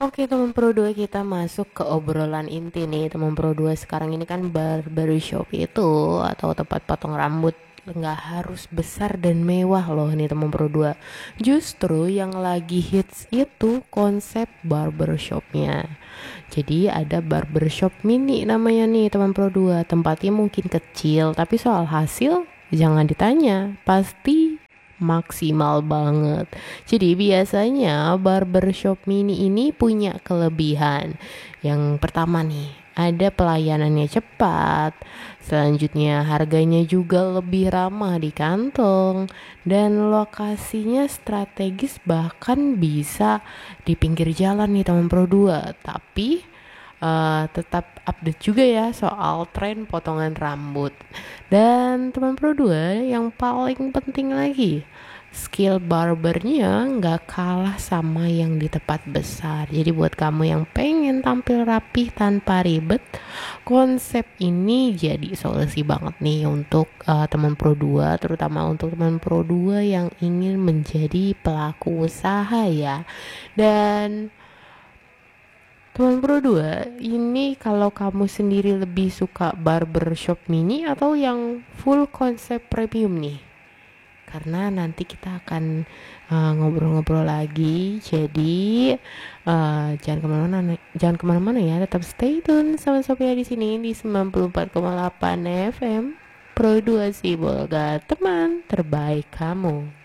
Oke teman Pro 2, kita masuk ke obrolan inti nih teman Pro 2. Sekarang ini kan barbershop itu atau tempat potong rambut nggak harus besar dan mewah loh nih teman Pro 2. Justru yang lagi hits itu konsep barbershopnya. Jadi ada barbershop mini namanya nih teman Pro 2. Tempatnya mungkin kecil tapi soal hasil jangan ditanya, pasti maksimal banget. Jadi biasanya barbershop mini ini punya kelebihan. Yang pertama nih, ada pelayanannya cepat. Selanjutnya harganya juga lebih ramah di kantong dan lokasinya strategis, bahkan bisa di pinggir jalan nih teman Pro 2. Tapi tetap update juga ya soal tren potongan rambut. Dan teman Pro 2, yang paling penting lagi, skill barbernya nggak kalah sama yang di tempat besar. Jadi buat kamu yang pengen tampil rapih tanpa ribet, konsep ini jadi solusi banget nih untuk teman Pro 2, terutama untuk teman Pro 2 yang ingin menjadi pelaku usaha ya. Dan teman Pro 2, ini kalau kamu sendiri lebih suka barbershop mini atau yang full konsep premium nih? Karena nanti kita akan ngobrol-ngobrol lagi. Jadi jangan kemana-mana ya. Tetap stay tune sama Sophia di sini di 94,8 FM Pro 2 Sibolga, teman terbaik kamu.